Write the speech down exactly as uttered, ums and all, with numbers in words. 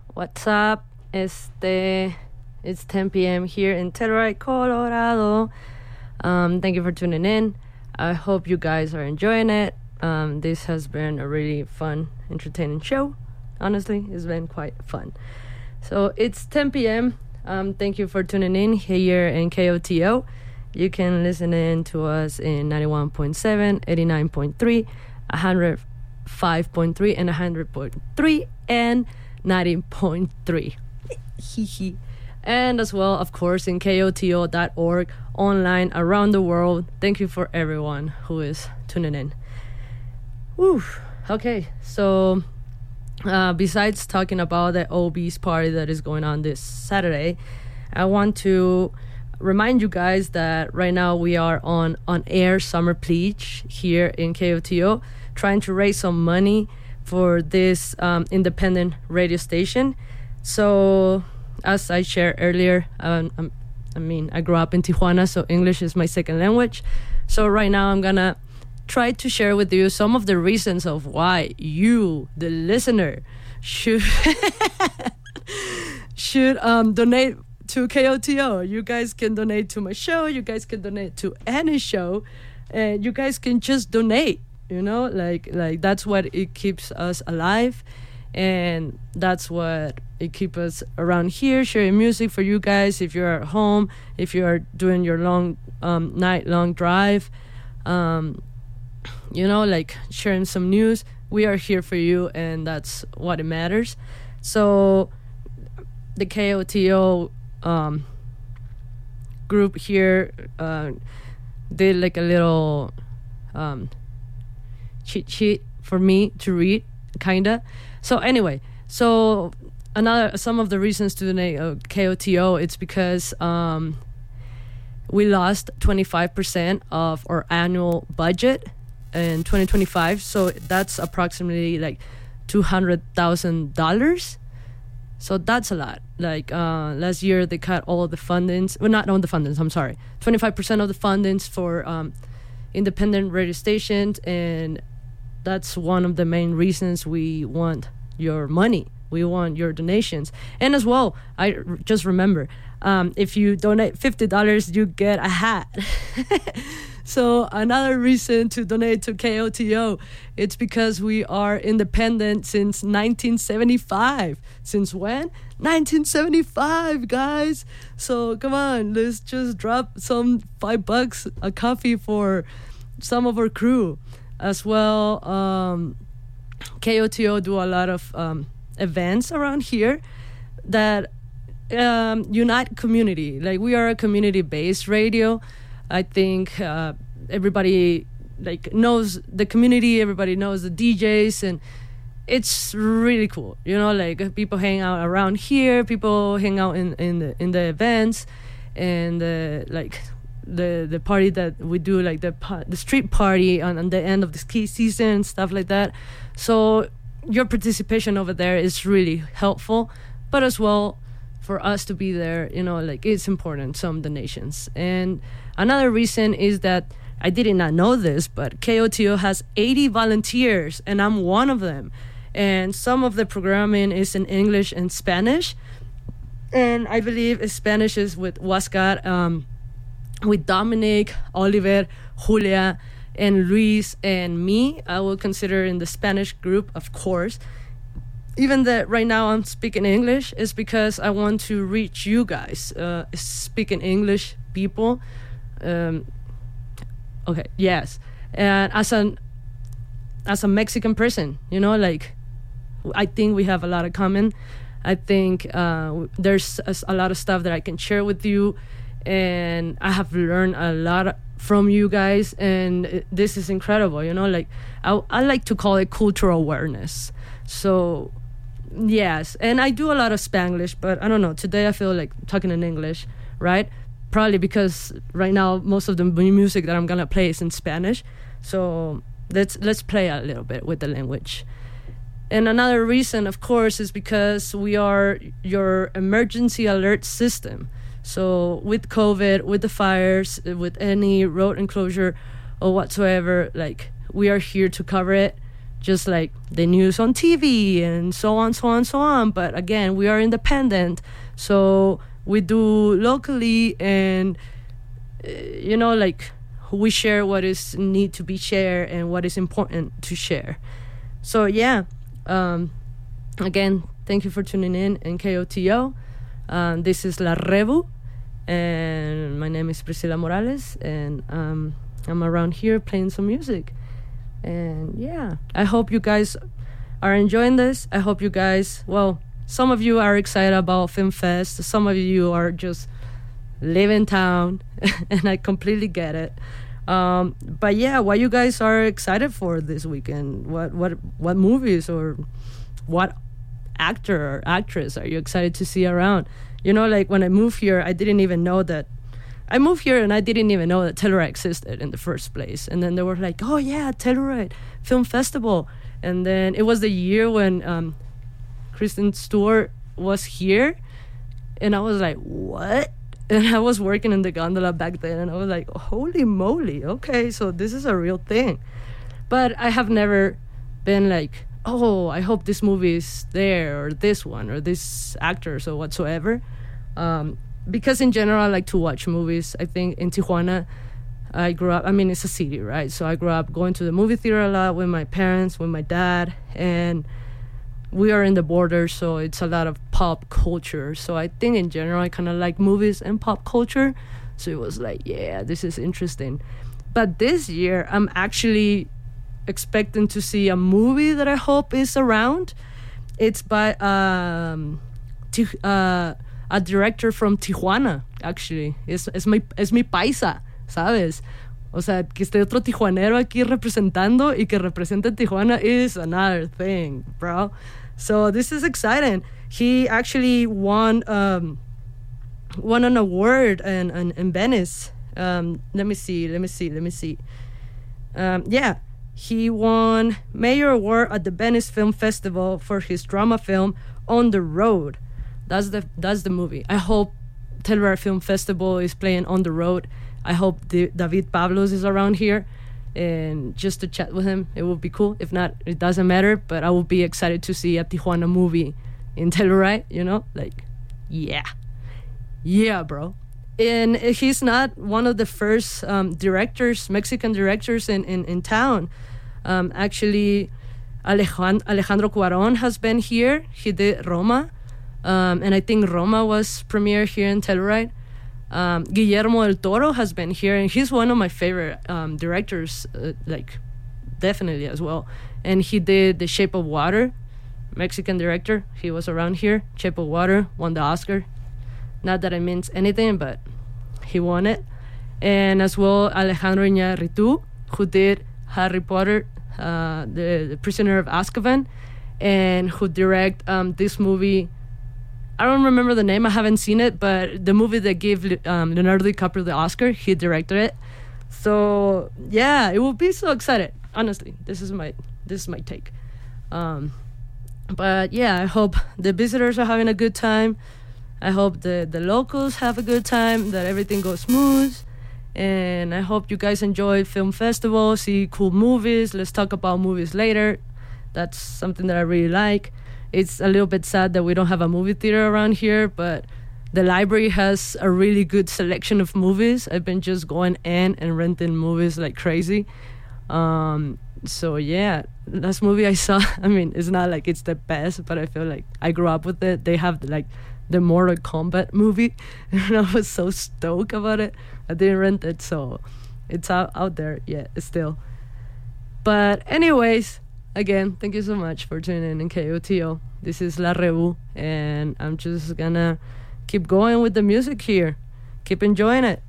What's up? Este, it's ten p.m. here in Telluride, Colorado. Um, thank you for tuning in. I hope you guys are enjoying it. Um, this has been a really fun, entertaining show. Honestly, it's been quite fun. So it's ten p.m. Um, thank you for tuning in here in K O T O. You can listen in to us in ninety-one point seven, eighty-nine point three, one hundred five point three, and one hundred point three, and ninety point three. And as well, of course, in K O T O dot org, online around the world. Thank you for everyone who is tuning in. Woo. Okay, so uh, besides talking about the Obese party that is going on this Saturday, I want to remind you guys that right now we are on on air summer pledge here in K O T O, trying to raise some money for this um, independent radio station. So as I shared earlier, um, I'm, I mean, I grew up in Tijuana, so English is my second language. So right now I'm gonna try to share with you some of the reasons of why you, the listener, should should um, donate to K O T O. You guys can donate to my show. You guys can donate to any show, and you guys can just donate. You know, like like that's what it keeps us alive, and that's what it keeps us around here sharing music for you guys. If you're at home, if you are doing your long um, night long drive, um, you know, like sharing some news, we are here for you, and that's what it matters. So the K O T O um, group here uh, did like a little um, cheat sheet for me to read, kinda. So anyway, so another some of the reasons to donate uh, K O T O, it's because um, we lost twenty-five percent of our annual budget in twenty twenty-five, so that's approximately like two hundred thousand dollars. So that's a lot. Like uh, last year they cut all of the fundings, well, not all the fundings, I'm sorry, twenty-five percent of the fundings for um, independent radio stations, and that's one of the main reasons we want your money. We want your donations. And as well, I r- just remember, um, if you donate fifty dollars, you get a hat. So another reason to donate to K O T O, it's because we are independent since nineteen seventy-five. Since when? nineteen seventy-five, guys. So come on, let's just drop some five bucks a coffee for some of our crew. As well, um, K O T O do a lot of um, events around here that um, unite community. Like, we are a community-based radio. I think uh, everybody like knows the community. Everybody knows the D Js, and it's really cool. You know, like people hang out around here. People hang out in, in the in the events, and uh, like the the party that we do, like the the street party on, on the end of the ski season and stuff like that. So your participation over there is really helpful, but as well, for us to be there, you know, like it's important, some donations. And another reason is that I did not know this, but K O T O has eighty volunteers, and I'm one of them. And some of the programming is in English and Spanish. And I believe Spanish is with Huascar, um, with Dominic, Oliver, Julia, and Luis, and me. I will consider in the Spanish group, of course. Even that right now I'm speaking English is because I want to reach you guys, uh, speaking English people. Um, okay, yes. And as an as a Mexican person, you know, like, I think we have a lot of common. I think uh, there's a, a lot of stuff that I can share with you, and I have learned a lot from you guys, and it, this is incredible, you know, like, I, I like to call it cultural awareness. So yes, and I do a lot of Spanglish, but I don't know, today I feel like talking in English, right? Probably because right now most of the music that I'm gonna play is in Spanish, so let's let's play a little bit with the language. And another reason, of course, is because we are your emergency alert system. So with COVID, with the fires, with any road enclosure or whatsoever, like, we are here to cover it, just like the news on T V and so on, so on, so on. But again, we are independent, so we do locally, and uh, you know, like we share what is need to be shared and what is important to share. So yeah, um, again, thank you for tuning in in K O T O. Um, this is La Revu, and my name is Priscilla Morales, and um, I'm around here playing some music. And yeah, I hope you guys are enjoying this. I hope you guys, well, some of you are excited about Film Fest. Some of you are just live in town, and I completely get it. Um, but yeah, what you guys are excited for this weekend? What what what movies or what actor or actress are you excited to see around? You know, like when I moved here, I didn't even know that. I moved here and I didn't even know that Telluride existed in the first place. And then they were like, oh yeah, Telluride Film Festival. And then it was the year when um, Kristen Stewart was here. And I was like, what? And I was working in the gondola back then. And I was like, holy moly, okay, so this is a real thing. But I have never been like, oh, I hope this movie is there, or this one, or this actors, or whatsoever. Um, Because in general, I like to watch movies. I think in Tijuana, I grew up, I mean, it's a city, right? So I grew up going to the movie theater a lot with my parents, with my dad, and we are in the border, so it's a lot of pop culture. So I think in general, I kind of like movies and pop culture. So it was like, yeah, this is interesting. But this year, I'm actually expecting to see a movie that I hope is around. It's by um, Tij- uh, a director from Tijuana, actually. Es, es, mi, es mi paisa, ¿sabes? O sea, que esté otro tijuanero aquí representando y que represente Tijuana is another thing, bro. So this is exciting. He actually won um, won an award in, in, in Venice. Um, let me see, let me see, let me see. Um, yeah, he won Mayor Award at the Venice Film Festival for his drama film On the Road. That's the that's the movie. I hope Telluride Film Festival is playing On the Road. I hope the, David Pablos is around here, and just to chat with him, it would be cool. If not, it doesn't matter. But I would be excited to see a Tijuana movie in Telluride. You know, like, yeah, yeah, bro. And he's not one of the first um, directors, Mexican directors in in, in town. Um, actually, Alejandro, Alejandro Cuarón has been here. He did Roma. Um, and I think Roma was premiered here in Telluride. Um, Guillermo del Toro has been here, and he's one of my favorite um, directors, uh, like, definitely as well. And he did The Shape of Water, Mexican director. He was around here. Shape of Water, won the Oscar. Not that it means anything, but he won it. And as well, Alejandro Iñárritu, who did Harry Potter, uh, the, the Prisoner of Azkaban, and who direct um, this movie. I don't remember the name. I haven't seen it, but the movie that gave um, Leonardo DiCaprio the Oscar, he directed it. So yeah, it will be so excited. Honestly, this is my this is my take. Um, but yeah, I hope the visitors are having a good time. I hope the the locals have a good time. That everything goes smooth, and I hope you guys enjoy film festival, see cool movies. Let's talk about movies later. That's something that I really like. It's a little bit sad that we don't have a movie theater around here, but the library has a really good selection of movies. I've been just going in and renting movies like crazy. Um, so yeah, last movie I saw, I mean, it's not like it's the best, but I feel like I grew up with it. They have like the Mortal Kombat movie, and I was so stoked about it. I didn't rent it, so it's out, out there yet yeah, still. But anyways, again, thank you so much for tuning in in K O T O. This is La Revu, and I'm just gonna keep going with the music here. Keep enjoying it.